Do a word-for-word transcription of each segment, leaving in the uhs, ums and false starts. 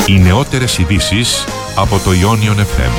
Οι νεότερες ειδήσεις από το Ionion εφ εμ.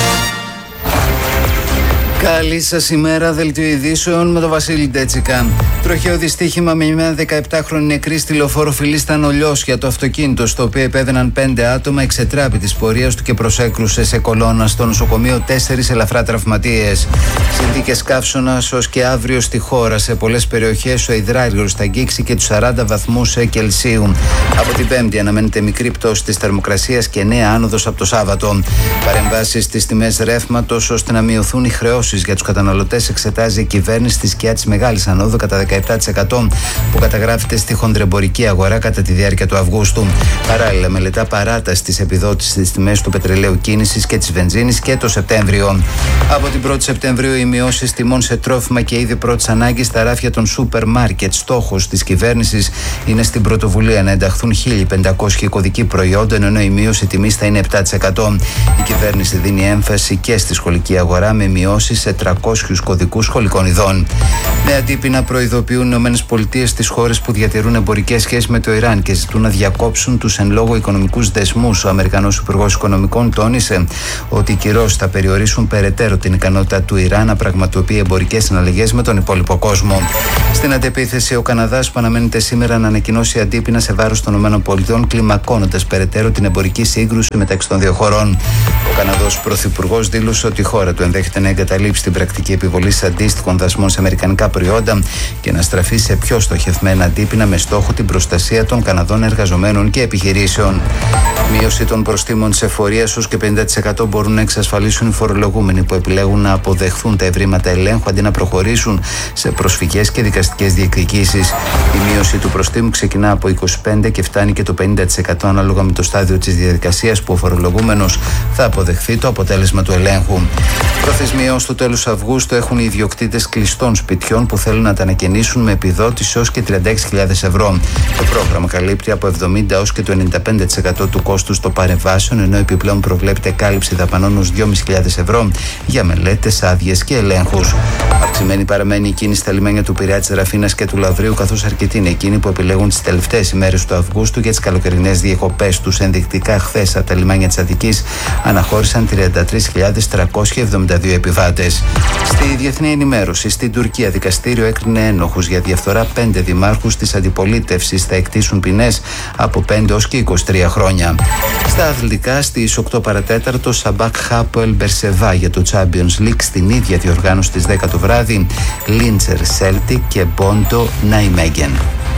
Καλή σας ημέρα, δελτίο ειδήσεων με τον Βασίλη Ντέτσικα. Τροχαίο δυστύχημα με μια δεκαεπτάχρονη νεκρή στη λεωφόρο Φιλίστα Νολιός για το αυτοκίνητο, στο οποίο επέδαιναν πέντε άτομα, εξετράπη της πορείας του και προσέκρουσε σε κολόνα. Στο νοσοκομείο τέσσερις ελαφρά τραυματίες. Συνθήκες καύσωνας ως και αύριο στη χώρα. Σε πολλές περιοχές ο υδράργυρος θα αγγίξει και τους σαράντα βαθμούς Κελσίου. Από την Πέμπτη αναμένεται μικρή πτώση της θερμοκρασίας και νέα άνοδος από το Σάββατο. Παρεμβάσεις στις τιμές ρεύματος ώστε να μειωθούν οι χρεώσεις για τους καταναλωτές εξετάζει η κυβέρνηση τη σκιά της μεγάλης ανόδου κατά δεκαεπτά τοις εκατό που καταγράφεται στη χονδρεμπορική αγορά κατά τη διάρκεια του Αυγούστου. Παράλληλα, μελετά παράταση της επιδότησης στις τιμές του πετρελαίου κίνησης και της βενζίνης και το Σεπτέμβριο. Από την πρώτη Σεπτεμβρίου, οι μειώσεις τιμών σε τρόφιμα και είδη πρώτης ανάγκης στα ράφια των σούπερ μάρκετ. Στόχος της κυβέρνησης είναι στην πρωτοβουλία να ενταχθούν χίλια πεντακόσια κωδικοί προϊόντων, ενώ η μείωση τιμής θα είναι επτά τοις εκατό. Η κυβέρνηση δίνει έμφαση και στη σχολική αγορά με μειώσεις σε τριακόσιους κωδικούς σχολικών ειδών. Με αντίπεινα προειδοποιούν οι ΗΠΑ στις χώρες που διατηρούν εμπορικές σχέσεις με το Ιράν και ζητούν να διακόψουν τους εν λόγω οικονομικούς δεσμούς. Ο Αμερικανός Υπουργός Οικονομικών τόνισε ότι οι κυρώσεις θα περιορίσουν περαιτέρω την ικανότητα του Ιράν να πραγματοποιεί εμπορικές συναλλαγές με τον υπόλοιπο κόσμο. Στην αντεπίθεση, ο Καναδάς που αναμένεται σήμερα να ανακοινώσει αντίπεινα σε βάρος των ΗΠΑ, κλιμακώνοντας περαιτέρω την εμπορική σύγκρουση μεταξύ των δύο χωρών. Ο Καναδός Πρωθυπουργός δήλωσε ότι η χώρα του ενδέχεται να εγκαταλείψει την πρακτική επιβολή αντίστοιχων δασμών σε αμερικανικά προϊόντα και να στραφεί σε πιο στοχευμένα αντίπεινα με στόχο την προστασία των Καναδών εργαζομένων και επιχειρήσεων. Μείωση των προστίμων της εφορίας ως και πενήντα τοις εκατό μπορούν να εξασφαλίσουν οι φορολογούμενοι που επιλέγουν να αποδεχθούν τα ευρήματα ελέγχου αντί να προχωρήσουν σε προσφυγές και δικαστικές διεκδικήσεις. Η μείωση του προστίμου ξεκινά από είκοσι πέντε τοις εκατό και φτάνει και το πενήντα τοις εκατό ανάλογα με το στάδιο της διαδικασίας που ο φορολογούμενος θα αποδεχθεί το αποτέλεσμα του ελέγχου. Προθεσμία ως το τέλος Αυγούστου έχουν οι ιδιοκτήτες κλειστών σπιτιών που θέλουν να τα ανακαινήσουν με επιδότηση ως και τριάντα έξι χιλιάδες ευρώ. Το πρόγραμμα καλύπτει από εβδομήντα ως και το ενενήντα πέντε τοις εκατό του κόστους των παρεμβάσεων, ενώ επιπλέον προβλέπεται κάλυψη δαπανών ως δυόμισι χιλιάδες ευρώ για μελέτες, άδειες και ελέγχους. Αυξημένη παραμένει η κίνηση στα λιμάνια του Πειραιά, της Ραφίνας και του Λαυρίου, καθώς αρκετοί είναι εκείνοι που επιλέγουν τις τελευταίες ημέρες του Αυγούστου για τις καλοκαιρινές διακοπές τους. Ενδεικτικά, χθες από τα λιμάνια της Αττικής αναχώρησαν τριάντα τρεις χιλιάδες τριακόσιοι εβδομήντα δύο επιβάτες. Στη διεθνή ενημέρωση, στην Τουρκία, δικαστήριο έκρινε ένοχους για διαφθορά πέντε δημάρχους της αντιπολίτευσης. Θα εκτίσουν ποινές από πέντε ως και είκοσι τρία χρόνια. Στα αθλητικά, στις οκτώ παρατέταρτο, Σαμπάκ Χάποελ Μπερσεβά για το Champions League στην ίδια διοργάνωση στις δέκα το βράδυ, Λίντσερ Σέλτικ και Μπόντο Ναϊμέγεν.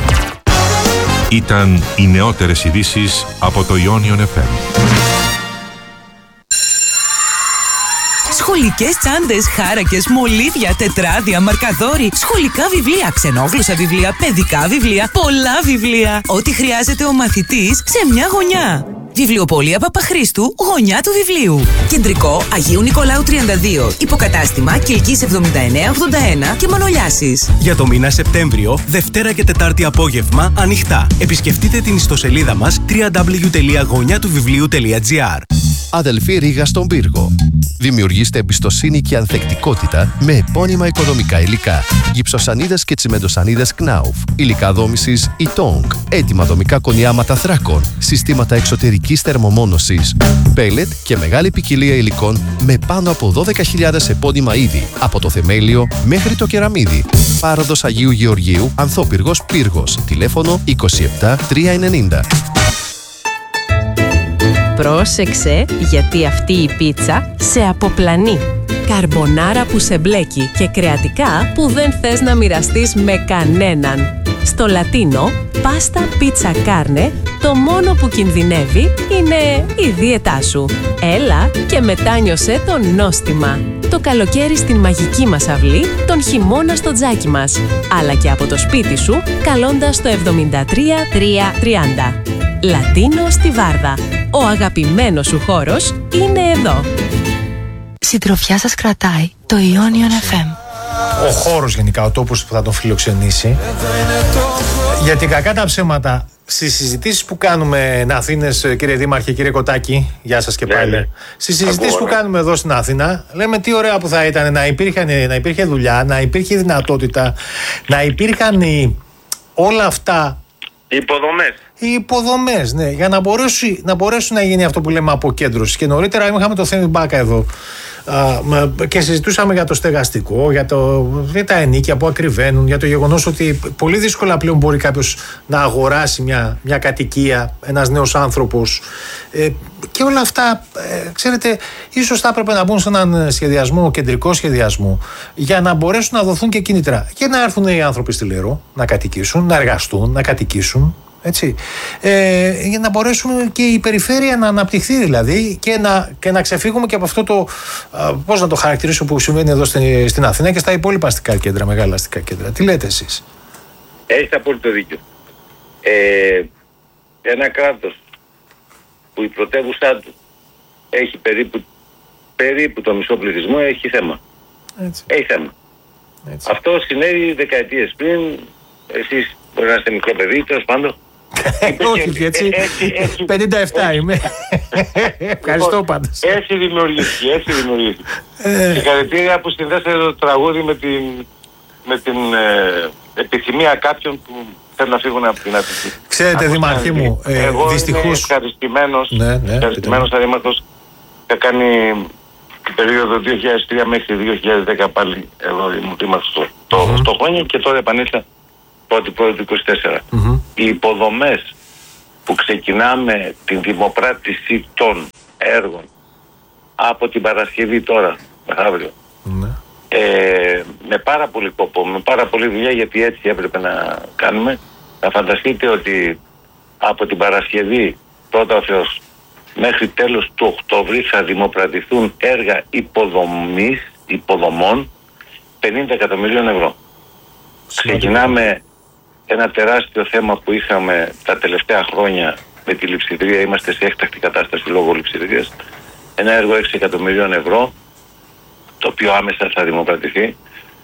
Ήταν οι νεότερες ειδήσεις από το Ionion εφ εμ. Σχολικές τσάντες, χάρακες, μολύβια, τετράδια, μαρκαδόροι, σχολικά βιβλία, ξενόγλωσσα βιβλία, παιδικά βιβλία, πολλά βιβλία. Ό,τι χρειάζεται ο μαθητής σε μια γωνιά. Βιβλιοπωλεία Παπαχρήστου, γωνιά του βιβλίου. Κεντρικό Αγίου Νικολάου τριάντα δύο. Υποκατάστημα Κιλκής εβδομήντα εννέα ογδόντα ένα και Μανολιάσης. Για το μήνα Σεπτέμβριο, Δευτέρα και Τετάρτη απόγευμα ανοιχτά. Επισκεφτείτε την ιστοσελίδα μας double-u double-u double-u τελεία γωνιά του βιβλίου τελεία τζι άρ. Αδελφή Ρήγα στον πύργο. Δημιουργήστε εμπιστοσύνη και ανθεκτικότητα με επώνυμα οικοδομικά υλικά. Γυψοσανίδες και τσιμεντοσανίδες Knauf. Υλικά δόμησης Itong. Έτοιμα δομικά κονιάματα θράκων. Συστήματα εξωτερικής θερμομόνωσης. Πέλετ και μεγάλη ποικιλία υλικών με πάνω από δώδεκα χιλιάδες επώνυμα είδη. Από το θεμέλιο μέχρι το κεραμίδι. Πάροδος Αγίου Γεωργίου, Ανθόπυργος Πύργος. Τηλέφωνο είκοσι επτά τριακόσια ενενήντα. Πρόσεξε, γιατί αυτή η πίτσα σε αποπλανεί. Καρμπονάρα που σε μπλέκει και κρεατικά που δεν θες να μοιραστείς με κανέναν. Στο Λατίνο, πάστα πίτσα κάρνε, το μόνο που κινδυνεύει είναι η δίαιτά σου. Έλα και μετάνιωσε το νόστιμα. Το καλοκαίρι στην μαγική μας αυλή, τον χειμώνα στο τζάκι μας. Αλλά και από το σπίτι σου, καλώντας το εβδομήντα τρία τριακόσια τριάντα. Λατίνο στη Βάρδα. Ο αγαπημένος σου χώρος είναι εδώ. Συντροφιά σας κρατάει το Ionion εφ εμ. Ο χώρος γενικά, ο τόπος που θα τον φιλοξενήσει. Γιατί κακά τα ψέματα, στις συζητήσεις που κάνουμε να Αθήνες, κύριε Δήμαρχε, κύριε Κοτάκη, γεια σας και πάλι. Ναι. Στις συζητήσεις που κάνουμε εδώ στην Αθήνα, λέμε τι ωραία που θα ήταν να, υπήρχαν, να υπήρχε δουλειά, να υπήρχε δυνατότητα, να υπήρχαν όλα αυτά. Υποδομές. οι υποδομές, ναι, για να μπορέσουν, να μπορέσουν να γίνει αυτό που λέμε αποκέντρωση. Και νωρίτερα είχαμε το Θέμη Μπάκα εδώ α, και συζητούσαμε για το στεγαστικό, για, το, για τα ενίκια που ακριβένουν, για το γεγονός ότι πολύ δύσκολα πλέον μπορεί κάποιος να αγοράσει μια, μια κατοικία, ένας νέος άνθρωπος. Ε, και όλα αυτά, ε, ξέρετε, ίσως θα έπρεπε να μπουν σε έναν σχεδιασμό, κεντρικό σχεδιασμό, για να μπορέσουν να δοθούν και κίνητρα. Και να έρθουν οι άνθρωποι στη Λερό να κατοικήσουν, να εργαστούν, να κατοικήσουν. Έτσι. Ε, για να μπορέσουν και η περιφέρεια να αναπτυχθεί δηλαδή και να, και να ξεφύγουμε και από αυτό το, α, πώς να το χαρακτηρίσω, που συμβαίνει εδώ στην, στην Αθήνα και στα υπόλοιπα αστικά κέντρα, μεγάλα αστικά κέντρα. Τι λέτε εσείς? Έχετε απόλυτο δίκιο. Ε, ένα κράτος που η πρωτεύουσά του έχει περίπου, περίπου το μισό πληθυσμό έχει θέμα. Έτσι. Έχει θέμα. Έτσι. Αυτό συνέβη δεκαετίες πριν. Εσείς μπορεί να είστε μικρό παιδί, τέλος πάντων. Όχι, έτσι. πενήντα επτά είμαι. Ευχαριστώ πάντως. Έτσι δημιουργήθηκε, έτσι δημιουργήθηκε. Συγχαρητήρια που συνδέσατε το τραγούδι με την, με την ε, επιθυμία κάποιων που θέλουν να φύγουν από την Αττική. Ξέρετε, Δημαρχή μου, ε, εγώ δυστυχώς... είμαι ευχαριστημένος, ναι, ναι, ευχαριστημένος αδήμαρχος. Θα κάνει την περίοδο δύο χιλιάδες τρία μέχρι δύο χιλιάδες δέκα πάλι εδώ ήμουν δήμαρχος στο, mm-hmm. στο Χόνι και τώρα επανήλθα πρώτη πρώτη του είκοσι τέσσερα. Mm-hmm. Οι υποδομές που ξεκινάμε την δημοπράτηση των έργων από την Παρασκευή τώρα, αύριο, mm-hmm. ε, με πάρα πολύ κόπο, με πάρα πολύ δουλειά, γιατί έτσι έπρεπε να κάνουμε. Να φανταστείτε ότι από την Παρασκευή, πρώτα ο Θεός, μέχρι τέλος του Οκτώβρη θα δημοπρατηθούν έργα υποδομής, υποδομών πενήντα εκατομμυρίων ευρώ. Ξεκινάμε ένα τεράστιο θέμα που είχαμε τα τελευταία χρόνια με τη λειψιδρία. Είμαστε σε έκτακτη κατάσταση λόγω λειψιδρίας. Ένα έργο έξι εκατομμυρίων ευρώ, το οποίο άμεσα θα δημοπρατηθεί,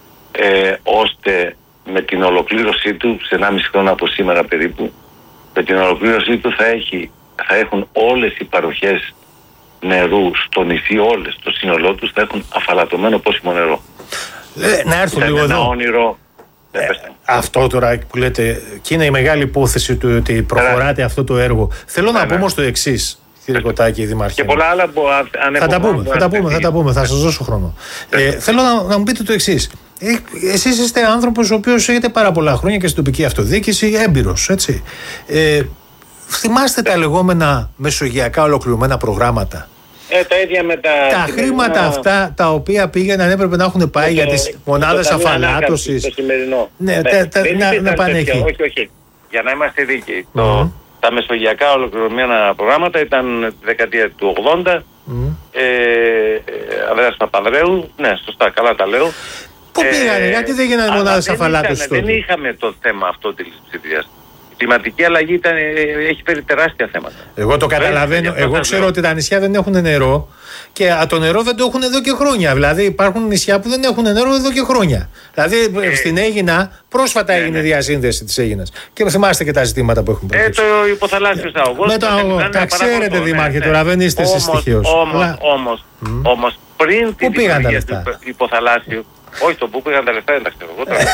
ε, ώστε με την ολοκλήρωσή του, σε ενάμιση χρόνο από σήμερα περίπου, με την ολοκλήρωσή του θα, έχει, θα έχουν όλες οι παροχές νερού στο νησί, όλες, το σύνολό τους, θα έχουν αφαλατωμένο πόσιμο νερό. Ε, να έρθω λίγο ένα εδώ. όνειρο. Ε, αυτό τώρα που λέτε, και είναι η μεγάλη υπόθεση του ότι προχωράτε αυτό το έργο. Θέλω να πω όμως το εξής, κύριε Κωτάκη, Δημαρχέ. Και πολλά άλλα που αν θα τα πούμε, θα τα πούμε, θα τα πούμε, θα σας δώσω χρόνο. Ε, θέλω να, να μου πείτε το εξής. Ε, εσείς είστε άνθρωπος ο οποίος έχετε πάρα πολλά χρόνια και στην τοπική αυτοδιοίκηση, έμπειρος, έτσι. Ε, θυμάστε τα λεγόμενα μεσογειακά ολοκληρωμένα προγράμματα? Ε, τα ίδια με τα... Τα χρήματα αυτά τα οποία πήγαιναν έπρεπε να έχουν πάει για τις μονάδες αφαλάτωσης. Το σημερινό. Ναι, τα, τα, να, να πάνε εκεί. Όχι, όχι. Για να είμαστε δίκαιοι. Mm. Το, τα μεσογειακά ολοκληρωμένα προγράμματα ήταν τη δεκαετία του ογδόντα. Mm. Ε, ε, Ανδρέας Παπανδρέου. Ναι, σωστά, καλά τα λέω. Πού πήγανε, ε, γιατί δεν γίνανε μονάδες αφαλάτωσης τότε? Δεν είχαμε το θέμα αυτό της λειψιδρίας. Η κλιματική αλλαγή ήταν, έχει φέρει τεράστια θέματα. Εγώ το καταλαβαίνω. Εγώ ξέρω ότι τα νησιά δεν έχουν νερό και το νερό δεν το έχουν εδώ και χρόνια. Δηλαδή υπάρχουν νησιά που δεν έχουν νερό εδώ και χρόνια. Δηλαδή ε, στην Αίγινα πρόσφατα ναι, έγινε η ναι. διασύνδεση της Αίγινας. Και θυμάστε και τα ζητήματα που έχουν προκύψει. Ε, το υποθαλάσσιος αγωγός. Με το αγωγό. Τα ξέρετε, Δήμαρχε, τώρα δεν είστε εσείς στοιχείος. Όμως, όμως πριν την υποθαλάσσιο. Όχι, το που πήγαν τα λεφτά δεν τα ξέρω εγώ τώρα.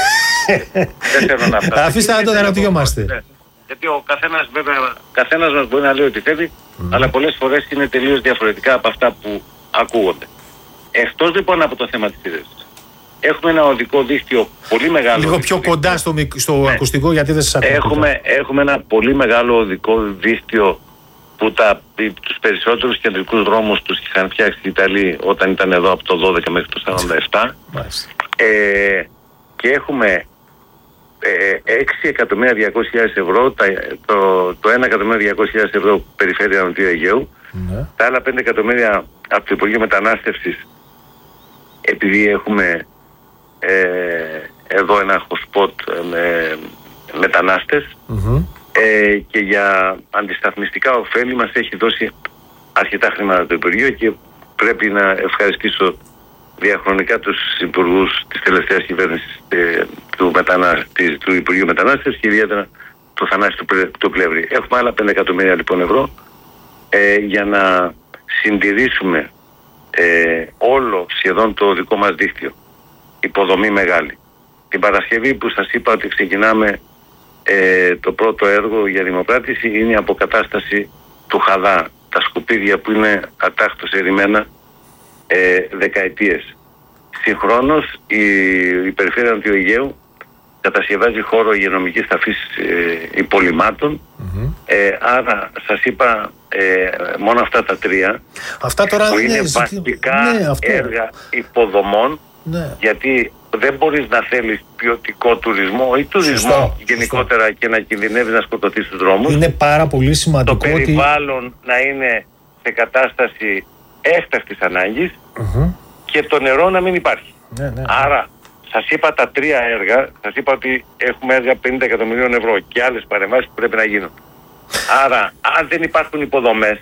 Δεν θέλω να φτάσω. Αφήστε να το αναρωτιόμαστε. Γιατί ο καθένας βέβαια, καθένας μας μπορεί να λέει ότι θέλει, mm. αλλά πολλές φορές είναι τελείως διαφορετικά από αυτά που ακούγονται. Εκτός λοιπόν από το θέμα της σύνδεσης, έχουμε ένα οδικό δίκτυο πολύ μεγάλο. Λίγο πιο κοντά στο, στο ναι. ακουστικό, γιατί δεν σας ακούω. Έχουμε, έχουμε ένα πολύ μεγάλο οδικό δίκτυο που τα, τους περισσότερους κεντρικούς δρόμους τους είχαν φτιάξει οι Ιταλοί όταν ήταν εδώ από το δώδεκα μέχρι το σαράντα επτά. Ε, και έχουμε ε, έξι εκατομμύρια διακόσιες χιλιάδες ευρώ, τα, το, το ένα εκατομμύριο διακόσιες χιλιάδες ευρώ περιφέρεια Νοτιού Αιγαίου, ναι. τα άλλα πέντε εκατομμύρια από το Υπουργείο Μετανάστευσης, επειδή έχουμε ε, εδώ ένα hotspot με μετανάστες, mm-hmm. Ε, και για αντισταθμιστικά ωφέλη μας έχει δώσει αρκετά χρήματα το Υπουργείο και πρέπει να ευχαριστήσω διαχρονικά τους υπουργούς της τελευταίας κυβέρνησης ε, του, μετανα... της, του Υπουργείου Μετανάστευσης και ιδιαίτερα το Θανάση του, του Πλεύρη. Έχουμε άλλα πέντε εκατομμύρια λοιπόν ευρώ ε, για να συντηρήσουμε ε, όλο σχεδόν το δικό μας δίκτυο. Υποδομή μεγάλη. Την Παρασκευή που σας είπα ότι ξεκινάμε ε, το πρώτο έργο για δημοπράτηση είναι η αποκατάσταση του Χαδά. Τα σκουπίδια που είναι ατάχτως ερημένα ε, δεκαετίες. Συγχρόνως η, η Περιφέρεια Νοτιού Αιγαίου κατασκευάζει χώρο υγειονομικής ταφής ε, υπολοιμάτων. Mm-hmm. Ε, άρα σας είπα ε, μόνο αυτά τα τρία αυτά τώρα που είναι ναι, βασικά ναι, έργα υποδομών, ναι. γιατί δεν μπορείς να θέλεις ποιοτικό τουρισμό ή τουρισμό σωστό, γενικότερα σωστό. Και να κινδυνεύεις να σκοτωθείς τους δρόμους. Είναι πάρα πολύ σημαντικό το περιβάλλον ότι... να είναι σε κατάσταση έκτακτης ανάγκης mm-hmm. και το νερό να μην υπάρχει. Ναι, ναι. Άρα σας είπα τα τρία έργα, σας είπα ότι έχουμε έργα πενήντα εκατομμυρίων ευρώ και άλλες παρεμβάσεις που πρέπει να γίνουν. Άρα, αν δεν υπάρχουν υποδομές,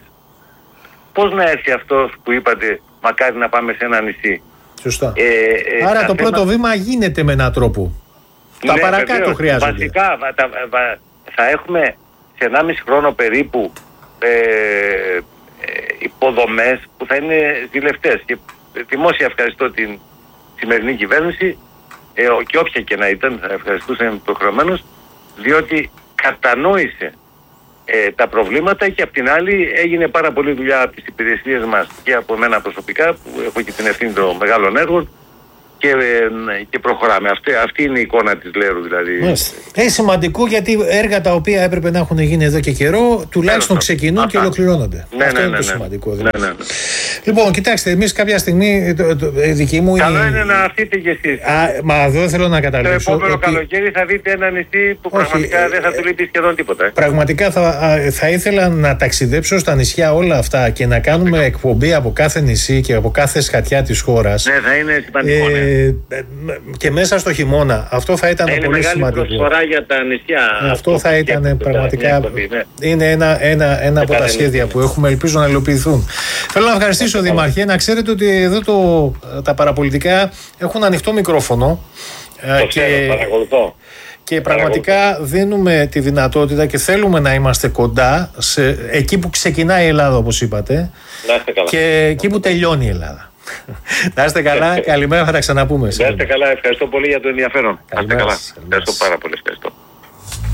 πώς να έρθει αυτός που είπατε, μακάρι να πάμε σε ένα νησί. Σωστά. Ε, ε, Άρα το θέμα... πρώτο βήμα γίνεται με έναν τρόπο. Τα ναι, παρακάτω βεβαίως, χρειάζονται. Βασικά, θα, θα, θα έχουμε σε ενάμιση χρόνο περίπου ε, ε, υποδομές που θα είναι ζηλευτές. Και δημόσια ευχαριστώ την σημερινή κυβέρνηση ε, και όποια και να ήταν, θα ευχαριστούσα υποχρεωμένος, διότι κατανόησε ε, τα προβλήματα και απ' την άλλη έγινε πάρα πολλή δουλειά από τις υπηρεσίες μας και από μένα προσωπικά που έχω και την ευθύνη των μεγάλων έργων και, ε, και προχωράμε. Αυτή, αυτή είναι η εικόνα της Λέρου δηλαδή. Είναι σημαντικό γιατί έργα τα οποία έπρεπε να έχουν γίνει εδώ και καιρό τουλάχιστον ξεκινούν Αυτά. και ολοκληρώνονται. Ναι, Αυτό ναι, είναι ναι, το ναι. σημαντικό. Δηλαδή. Ναι, ναι, ναι. Λοιπόν, κοιτάξτε, εμείς κάποια στιγμή το, το, το, δική μου Καλό είναι... είναι να έρθετε κι εσείς. Α, μα δεν θέλω να καταλήξω. Το επόμενο ότι... καλοκαίρι θα δείτε ένα νησί που Όχι, πραγματικά ε, δεν θα του λείπει σχεδόν τίποτα. Ε. Πραγματικά θα, θα ήθελα να ταξιδέψω στα νησιά όλα αυτά και να κάνουμε ε, εκπομπή από κάθε νησί και από κάθε σκατιά της χώρας. Ναι, θα είναι σημαντικό. Ε, ναι. Και μέσα στο χειμώνα. Αυτό θα ήταν θα πολύ είναι σημαντικό. μεγάλη προσφορά για τα νησιά. Αυτό, αυτό θα ήταν πραγματικά. Εκπομπή, ναι. Είναι ένα, ένα, ένα από τα σχέδια που έχουμε. Ελπίζω να υλοποιηθούν. Θέλω να ευχαριστήσω, Δημαρχέ. Να ξέρετε ότι εδώ το, τα παραπολιτικά έχουν ανοιχτό μικρόφωνο. Το και, ξέρω, παρακολουθώ. Και πραγματικά παρακολουθώ. Δίνουμε τη δυνατότητα και θέλουμε να είμαστε κοντά σε, εκεί που ξεκινάει η Ελλάδα, όπως είπατε. Να είστε καλά. Και εκεί που τελειώνει η Ελλάδα. Να είστε καλά, καλημέρα, θα τα ξαναπούμε. Να είστε καλά, ευχαριστώ πολύ για το ενδιαφέρον. Να είστε καλά. Ευχαριστώ πάρα πολύ. Ευχαριστώ.